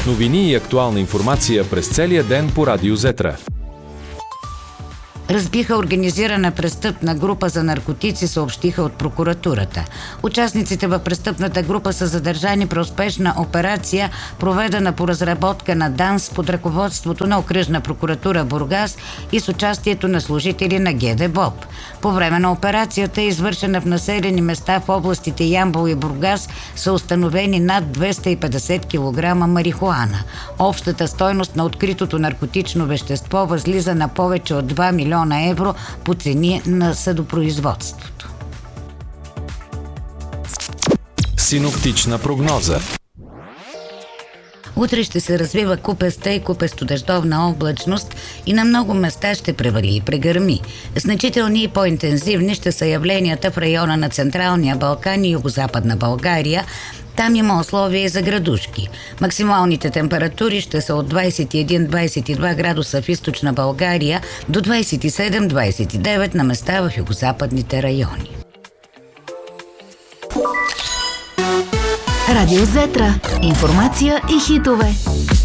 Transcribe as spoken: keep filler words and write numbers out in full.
Новини и актуална информация през целия ден по Радио Зетра. Разбиха организирана престъпна група за наркотици, съобщиха от прокуратурата. Участниците в престъпната група са задържани при успешна операция, проведена по разработка на ДАНС под ръководството на Окръжна прокуратура Бургас и с участието на служители на ГДБОП. По време на операцията, извършена в населени места в областите Ямбол и Бургас, са установени над двеста и петдесет килограма марихуана. Общата стойност на откритото наркотично вещество възлиза на повече от два милиона евро по цени на съдопроизводството. Синоптична прогноза. Утре ще се развива купеста и купесто-дъждовна облачност и на много места ще превали и прегърми. Значителни и по-интензивни ще са явленията в района на Централния Балкан и Югозападна България. Там има условия за градушки. Максималните температури ще са от двадесет и един до двадесет и два градуса в източна България до двадесет и седем до двадесет и девет на места в югозападните райони. Радио Зетра. Информация и хитове.